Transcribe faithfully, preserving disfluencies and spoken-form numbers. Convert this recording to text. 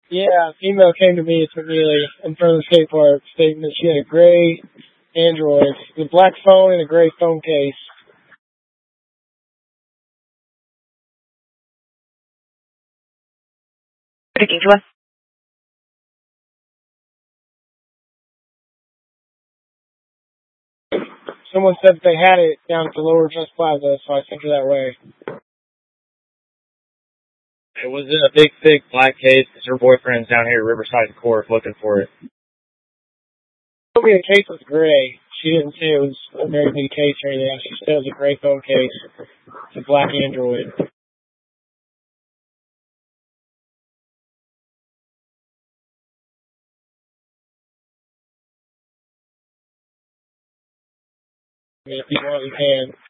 Yeah, a female came to me at McNeely in front of the skate park stating that she had a gray Android, the black phone and a gray phone case. Speaking to us. Someone said that they had it down at the Lower Just Plaza, so I sent her that way. It was in a big, thick black case because her boyfriend's down here at Riverside Court looking for it. She told me the case was gray. She didn't say it was a very big case or anything. She said it was a gray phone case. It's a black Android. I mean, if you want, you can.